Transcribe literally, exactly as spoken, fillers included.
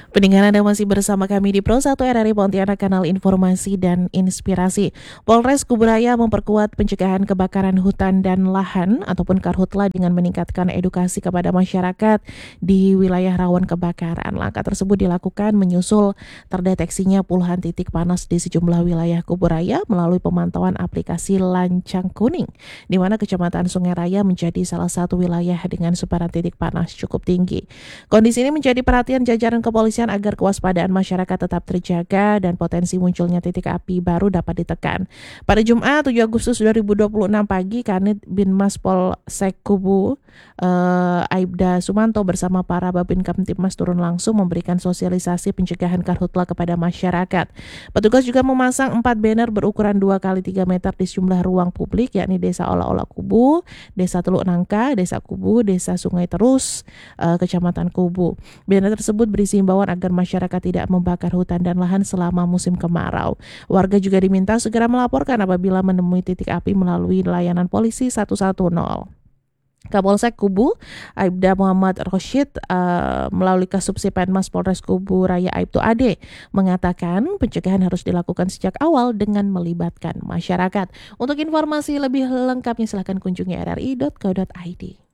Pendengar, Anda masih bersama kami di Pro satu R R I Pontianak, kanal informasi dan inspirasi. Polres Kuburaya memperkuat pencegahan kebakaran hutan dan lahan ataupun Karhutla dengan meningkatkan edukasi kepada masyarakat di wilayah rawan kebakaran. Langkah tersebut dilakukan menyusul terdeteksinya puluhan titik panas di sejumlah wilayah Kuburaya melalui pemantauan aplikasi Lancang Kuning, di mana Kecamatan Sungai Raya menjadi salah satu wilayah dengan sebaran titik panas cukup tinggi. Kondisi ini menjadi perhatian jajaran kepolisian agar kewaspadaan masyarakat tetap terjaga dan potensi munculnya titik api baru dapat ditekan. Pada Jumat tujuh Agustus dua ribu dua puluh enam pagi, Kanit Binmas Polsek Kubu eh, Aibda Sumanto bersama para Babin Kamtibmas turun langsung memberikan sosialisasi pencegahan Karhutla kepada masyarakat. Petugas juga memasang empat banner berukuran dua kali tiga meter di sejumlah ruang publik, yakni Desa Ola-Ola Kubu, Desa Teluk Nangka, Desa Kubu, Desa Sungai Terus, eh, Kecamatan Kubu. Banner tersebut berisi himbauan agar masyarakat tidak membakar hutan dan lahan selama musim kemarau. Warga juga diminta segera melaporkan apabila menemui titik api melalui layanan polisi satu satu nol. Kapolsek Kubu Aibda Muhammad Rosyid uh, melalui Kasubsi Penmas Polres Kubu Raya Aibtu Ade mengatakan pencegahan harus dilakukan sejak awal dengan melibatkan masyarakat. Untuk informasi lebih lengkapnya silahkan kunjungi r r i dot co dot i d.